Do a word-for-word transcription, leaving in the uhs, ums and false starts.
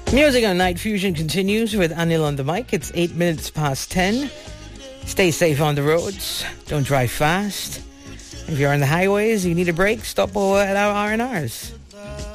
Music on Night Fusion continues with Anil on the mic. It's eight minutes past ten. Stay safe on the roads. Don't drive fast. If you're on the highways, you need a break, stop over at our R and R's.